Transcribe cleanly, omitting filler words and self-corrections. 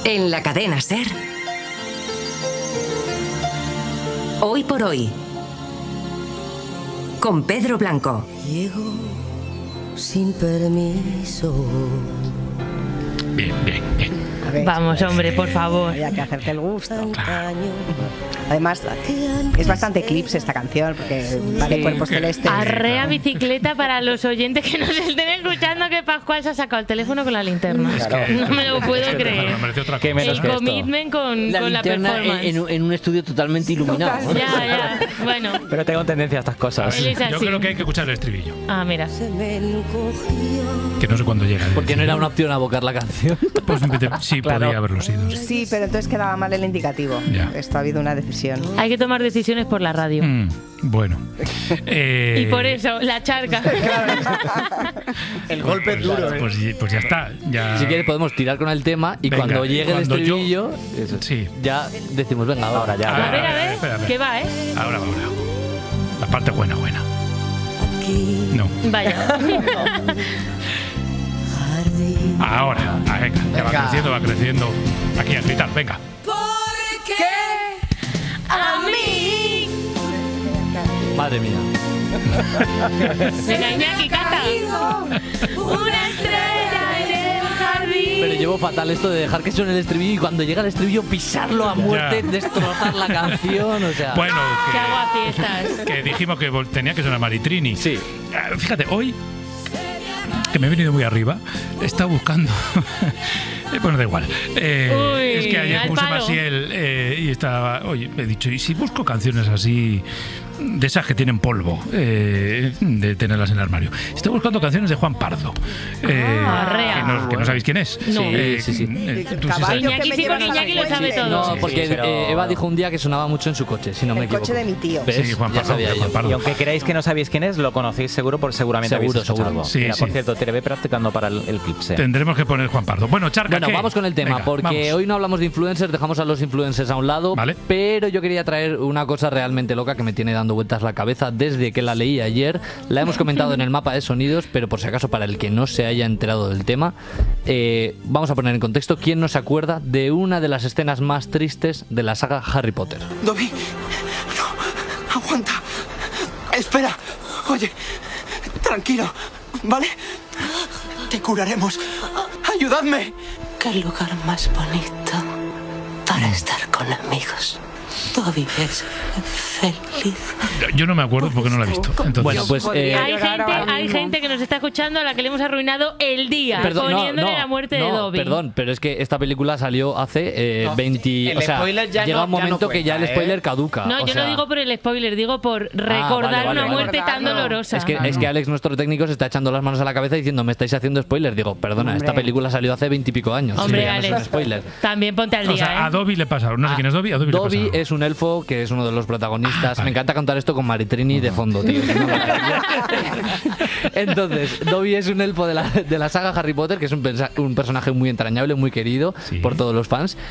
En la cadena SER. Hoy por hoy. Con Pedro Blanco. Llego sin permiso. Bien. Vamos, hombre, por favor. Había que hacerte el gusto. Claro. Además, es bastante clips esta canción, porque va de cuerpos celestes. Arrea bicicleta para los oyentes que nos estén escuchando, que Pascual se ha sacado el teléfono con la linterna. No me lo puedo creer. No merece otra Qué cosa. menos El que esto. commitment con la linterna performance. en un estudio totalmente iluminado. Ya, bueno. Pero tengo tendencia a estas cosas. Él es Yo así. creo que hay que escuchar el estribillo, Ah, mira. Se me encogió. que no sé cuándo llega. Porque no era una opción abocar la canción. Pues sí, podría haberlo sido. Sí. Sí, pero entonces quedaba mal el indicativo. Ya. Esto ha habido una decisión. Hay que tomar decisiones por la radio. Bueno. Y por eso, la charca. El golpe Pues, duro. Pues ya está. Ya. Si quieres podemos tirar con el tema y Venga, cuando llegue el cuando yo- estribillo, Sí. ya decimos, venga, ahora A ya. ver, espera. ¿qué va, Ahora. La parte buena. Aquí No. Vaya. jardín. Ahora. Venga. Ya va creciendo. Aquí a gritar. Venga. ¡A mí! Madre mía. Venga, Iñaki, canta. Una estrella en el jardín. Pero llevo fatal esto de dejar que suene el estribillo y cuando llega el estribillo pisarlo a muerte, Ya. destrozar la canción, o sea. Bueno, Que hago a fiestas. que dijimos que tenía que sonar Maritrini. Sí. Fíjate, hoy, que me he venido muy arriba, he estado buscando. Bueno, da igual. Es que ayer al puse palo. Maciel y estaba. Oye, he dicho, ¿y si busco canciones así, de esas que tienen polvo, de tenerlas en el armario? Estoy buscando canciones de Juan Pardo. Arrea. Que no sabéis quién es. No. Sí. Tú sí sabes. Iñaki sí, porque Iñaki lo sabe todo. No, porque Eva dijo un día que sonaba mucho en su coche, si no me El equivoco. coche de mi tío. ¿Ves? Sí, Juan Ya Pardo. sabía yo. Juan Pardo. Y aunque creáis que no sabéis quién es, lo conocéis seguro, porque seguramente Seguro, habéis escuchado seguro. algo. Sí, Mira, sí. por cierto, te ve practicando para el clip. Tendremos que poner Juan Pardo. Bueno, Charca, Bueno, ¿qué? vamos con el tema, Venga, porque vamos. hoy no hablamos de influencers, dejamos a los influencers a un lado, Vale. pero yo quería traer una cosa realmente loca que me tiene dando vueltas la cabeza desde que la leí ayer. La hemos comentado en el mapa de sonidos, pero por si acaso para el que no se haya enterado del tema, vamos a poner en contexto quién no se acuerda de una de las escenas más tristes de la saga Harry Potter. Dobby, no, aguanta. Espera, oye, tranquilo, ¿vale? Te curaremos. Ayudadme. Qué lugar más bonito para estar con amigos. Dobby es feliz. Yo no me acuerdo porque no la he visto. Entonces, Bueno, pues Hay gente que nos está escuchando a la que le hemos arruinado el día poniéndole la muerte de Dobby. Perdón, pero es que esta película salió hace 20... el O sea, spoiler ya llega no- un ya no momento que ya el cuenta, spoiler caduca. No, o yo sea, no digo por el spoiler, digo por recordar vale, una muerte tan Recordarlo. dolorosa. Es que Alex, nuestro técnico, se está echando las manos a la cabeza diciendo, me estáis haciendo spoiler. Digo, perdona, Hombre. esta película salió hace 20 y pico años. Hombre, Sí, ya no es un Alex, spoiler. también ponte al día, o sea, a ¿eh? Dobby le pasaron. No sé quién es Dobby. A Dobby le Dobby pasaron. es un elfo que es uno de los protagonistas. Vale. Me encanta cantar esto con Maritrini de fondo, tío. Entonces, Dobby es un elfo de la saga Harry Potter, que es un personaje muy entrañable, muy querido Sí. por todos los fans.